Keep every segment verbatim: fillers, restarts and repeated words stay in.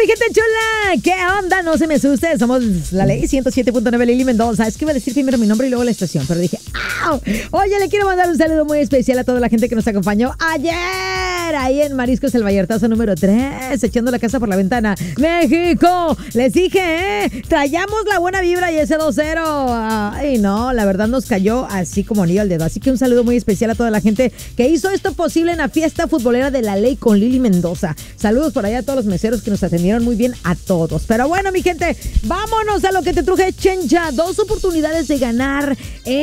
mi gente chula! ¿Qué onda? No se me asuste, somos la ley ciento siete punto nueve, Lili Mendoza. Es que iba a decir primero mi nombre y luego la estación, pero dije, ¡au! Oye, le quiero mandar un saludo muy especial a toda la gente que nos acompañó ayer, ahí en Mariscos El Vallartazo número tres, echando la casa por la ventana. ¡México! Les dije, ¿eh? Traíamos la buena vibra y ese dos cero. Ay, no, la verdad nos cayó así como anillo al dedo. Así que un saludo muy especial a toda la gente que hizo esto posible en la fiesta futbolera de la ley con Lili Mendoza. Saludos por allá a todos los meseros que nos atendieron muy bien a todos. Pero bueno, mi gente, vámonos a lo que te truje, Chencha. Dos oportunidades de ganar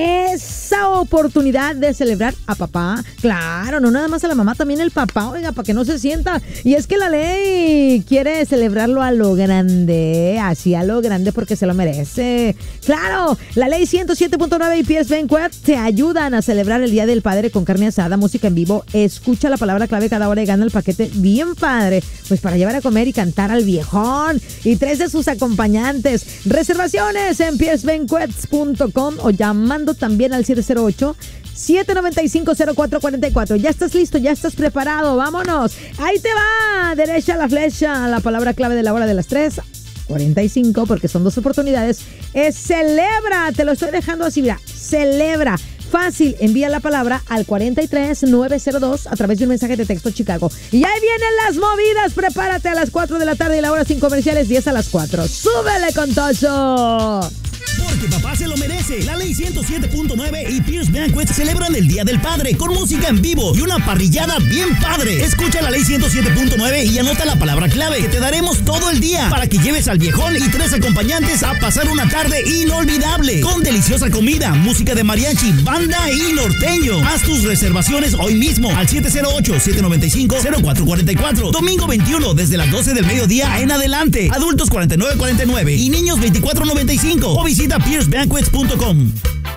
esa oportunidad de celebrar a papá. Claro, no nada más a la mamá, también el papá, oiga, para que no se sienta. Y es que la ley quiere celebrarlo a lo grande, así a lo grande porque se lo merece. Claro, la ley ciento siete punto nueve y P S Banquet te ayudan a celebrar el Día del Padre con carne asada, música en vivo. Escucha la palabra clave cada hora y gana el paquete bien padre, pues para llevar a comer y cantar al viejón y tres de sus acompañantes. Reservaciones en p s banquets punto com o llamando también al siete cero ocho, siete nueve cinco, cero cuatro cuatro cuatro. Ya estás listo, ya estás preparado, vámonos. Ahí te va, derecha la flecha, la palabra clave de la hora de las tres cuarenta y cinco, porque son dos oportunidades. Es celebra, te lo estoy dejando así, mira, celebra. Fácil, envía la palabra al cuarenta y tres nueve cero dos a través de un mensaje de texto Chicago. Y ahí vienen las movidas, prepárate a las cuatro de la tarde y la hora sin comerciales, diez a las cuatro. ¡Súbele con Tocho! Porque papá se lo merece. La ley ciento siete punto nueve y Pierce Banquet celebran el Día del Padre con música en vivo y una parrillada bien padre. Escucha la ley ciento siete punto nueve y anota la palabra clave que te daremos todo el día para que lleves al viejón y tres acompañantes a pasar una tarde inolvidable con deliciosa comida, música de mariachi, banda y norteño. Haz tus reservaciones hoy mismo al siete cero ocho, siete nueve cinco, cero cuatro cuatro cuatro. Domingo veintiuno desde las doce del mediodía en adelante. Adultos cuarenta y nueve cuarenta y nueve y niños veinticuatro noventa y cinco. O visita pierce banquets punto com.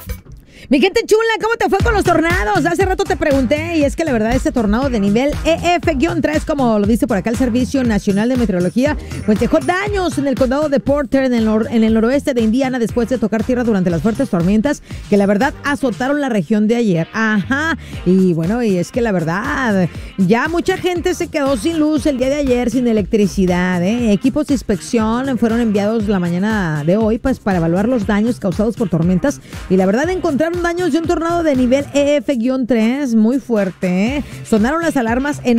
Mi gente chula, ¿cómo te fue con los tornados? Hace rato te pregunté y es que la verdad este tornado de nivel E F tres, como lo dice por acá el Servicio Nacional de Meteorología, pues dejó daños en el condado de Porter, en el, nor- en el noroeste de Indiana, después de tocar tierra durante las fuertes tormentas que la verdad azotaron la región de ayer. Ajá, y bueno, y es que la verdad, ya mucha gente se quedó sin luz el día de ayer, sin electricidad, ¿eh? Equipos de inspección fueron enviados la mañana de hoy, pues para evaluar los daños causados por tormentas y la verdad encontraron daños de un tornado de nivel E F tres muy fuerte, ¿eh? Sonaron las alarmas en